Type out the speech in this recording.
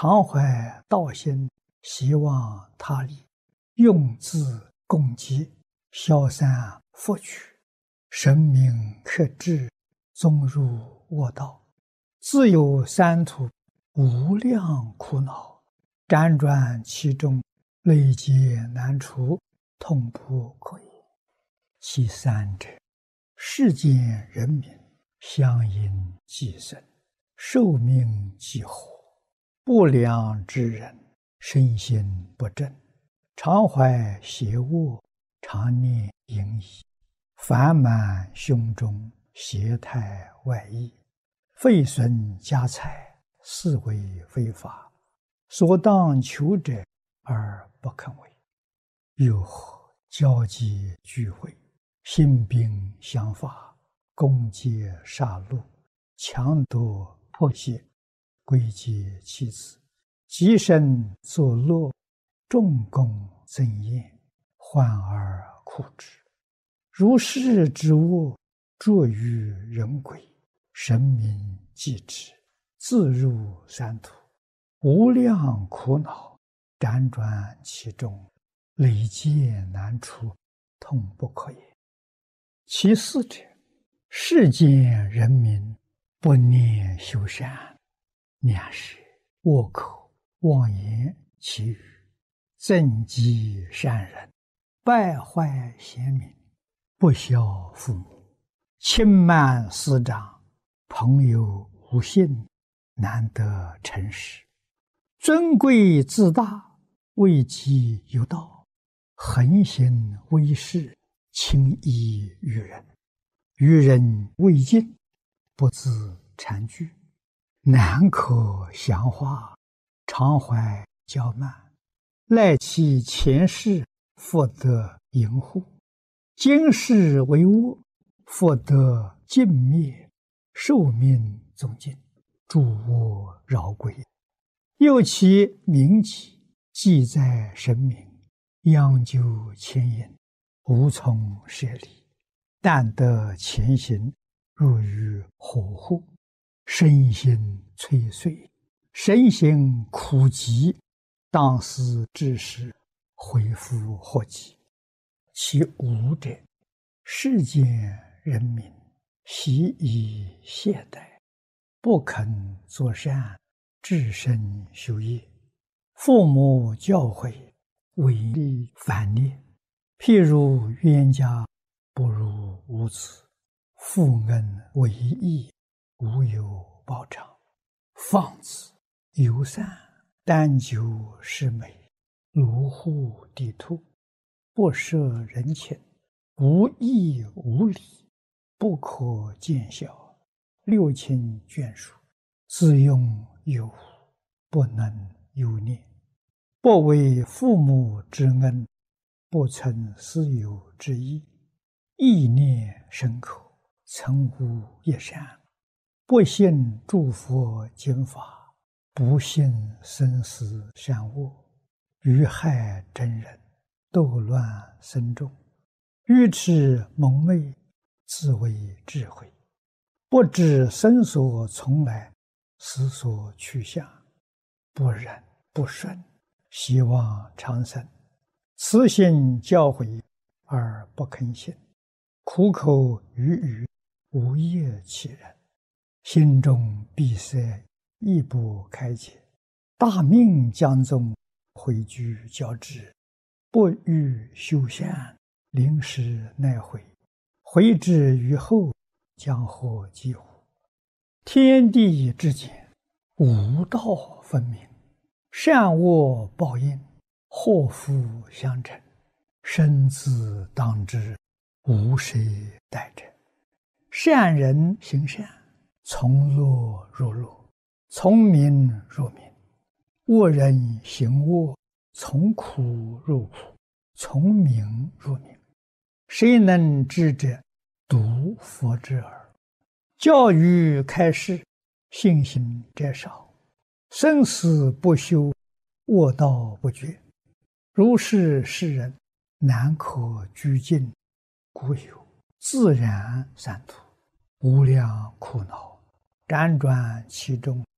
常怀道心，希望他利，用字共济，消散福取，神明克制，终入卧道，自有三途，无量苦恼，辗转其中，累劫难除，痛不可言。其三者，世间人民相因寄生，寿命几何，不良之人，身心不正，常怀邪恶，常念淫逸，烦满胸中，邪态外溢，废损家财，是为非法，所当求者而不肯为。又何交际聚会，兴兵相伐，攻劫杀戮，强夺迫胁，归结妻子，极身作乐，众功增宴，患而苦之。如是之恶，著于人鬼，神明继之，自入三途，无量苦恼，辗转其中，累劫难除，痛不可言。其四者，世间人民不念修善，两是恶口妄言绮语，增击善人，败坏贤民，不孝父母，轻慢师长，朋友无信，难得诚实，尊贵自大，位极有道，横行威势，轻易于人，于人未尽，不自惭惧，难可详化，常怀骄慢，赖其前世，复得淫护，今世为恶，复得尽灭，寿命终尽，诸恶饶归。又其名己，记在神明，央究牵引，无从舍离，但得前行，入于火户，身心摧碎，身心苦极，当思之时，恢复祸及。其五者，世间人民习以懈怠，不肯作善，至身修业，父母教诲，违逆反逆，譬如冤家不如无子，负恩为义，无有报偿，放肆游散，单求是美，卢户地兔，不摄人情，无义无礼，不可见效，六亲眷属，自用有无，不能有念，不为父母之恩，不存私有之意，意念深刻，曾无一善，不信诸佛经法，不信生死善恶，于害真人，斗乱僧众，愚痴蒙昧，自为智慧，不知生所从来，死所去向，不忍不顺，希望长生，慈心教诲而不肯信，苦口语语，无业其人，心中闭塞，亦不开解，大命将终，回居交织，不欲修善，临时奈悔，回之于后，将获几乎？天地之间，无道分明，善恶报应，祸福相承，生自当之，无谁代者。善人行善，从乐入乐，从名入名；恶人行恶，从苦入苦，从名入名。谁能知者？独佛之耳。教育开示，信心者少，生死不休，恶道不绝。如是世人，难可居尽，故有自然三途，无量苦恼，辗转其中，